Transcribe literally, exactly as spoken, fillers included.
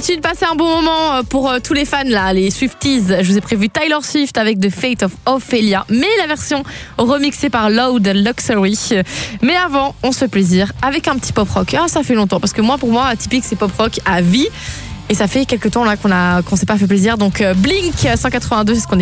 continue de passer un bon moment pour euh, tous les fans là, les Swifties. Je vous ai prévu Taylor Swift avec The Fate of Ophelia, mais la version remixée par Loud Luxury. Mais avant, on se fait plaisir avec un petit pop rock. Ah, ça fait longtemps parce que moi, pour moi, atypique, c'est pop rock à vie. Et ça fait quelques temps là qu'on a qu'on s'est pas fait plaisir. Donc euh, Blink cent quatre-vingt-deux, c'est ce qu'on